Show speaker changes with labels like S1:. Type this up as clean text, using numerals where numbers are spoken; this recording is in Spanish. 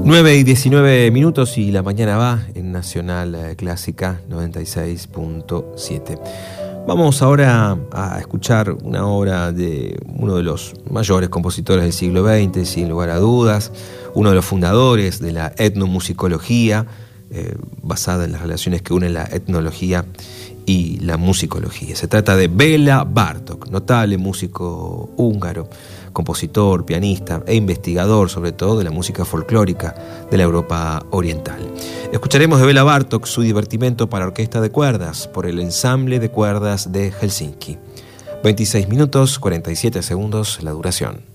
S1: 9:19 y la mañana va en Nacional Clásica 96.7. Vamos ahora a escuchar una obra de uno de los mayores compositores del siglo XX, sin lugar a dudas, uno de los fundadores de la etnomusicología, basada en las relaciones que unen la etnología y la musicología. Se trata de Béla Bartók, notable músico húngaro, compositor, pianista e investigador, sobre todo, de la música folclórica de la Europa oriental. Escucharemos de Béla Bartók su divertimento para orquesta de cuerdas por el Ensamble de Cuerdas de Helsinki. 26 minutos, 47 segundos la duración.